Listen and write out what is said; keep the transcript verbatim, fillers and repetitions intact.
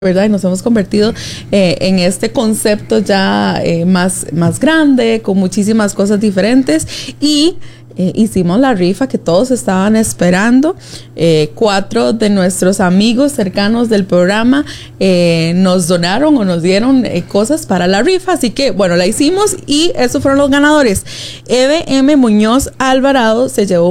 ¿verdad? Y nos hemos convertido eh, en este concepto ya eh, más, más grande, con muchísimas cosas diferentes, y eh, hicimos la rifa que todos estaban esperando. Eh, cuatro de nuestros amigos cercanos del programa eh, nos donaron o nos dieron eh, cosas para la rifa, así que bueno, la hicimos y esos fueron los ganadores. Eve M. Muñoz Alvarado se llevó